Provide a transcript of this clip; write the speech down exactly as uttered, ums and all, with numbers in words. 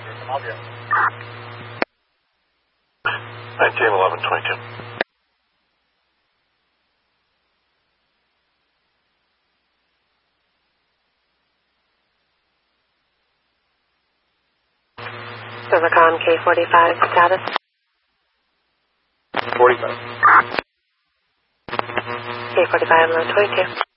nineteen eleven twenty-two. Silvercon K forty-five status. forty-five. K forty-five eleven twenty-two.